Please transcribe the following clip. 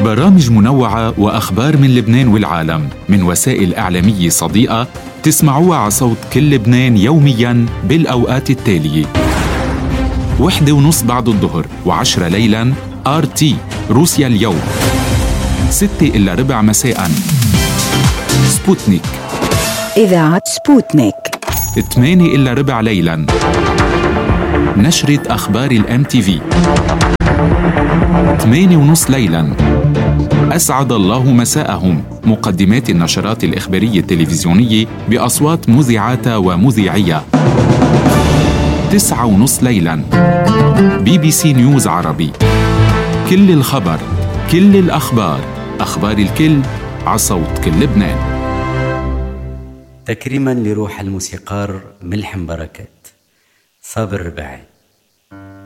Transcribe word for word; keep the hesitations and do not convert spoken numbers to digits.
برامج منوعة وأخبار من لبنان والعالم من وسائل إعلامية صديقة تسمعوها على صوت كل لبنان يومياً بالأوقات التالية: وحدة ونص بعد الظهر وعشرة ليلاً آر تي روسيا اليوم، ستة إلا ربع مساءً سبوتنيك إذاعة سبوتنيك، ثمانية إلا ربع ليلاً نشرة أخبار الام تي في، ثمانية ونص ليلاً أسعد الله مساءهم، مقدمات النشرات الإخبارية التلفزيونية بأصوات مذيعاتها ومذيعيها. تسعة ونص ليلاً بي بي سي نيوز عربي، كل الخبر، كل الأخبار، أخبار الكل عصوت كل لبنان. تكريماً لروح الموسيقار ملحم بركات صابر رباعي.